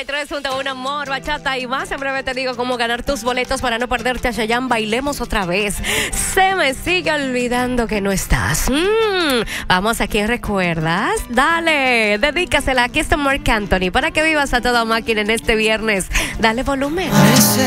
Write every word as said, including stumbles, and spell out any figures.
y tres punto uno, amor, bachata y más. En breve te digo cómo ganar tus boletos para no perderte a Chayanne. Bailemos otra vez. Se me sigue olvidando que no estás. Mm, vamos, ¿a quién recuerdas? Dale, dedícasela. Aquí está Marc Anthony para que vivas a toda máquina en este viernes. Dale volumen.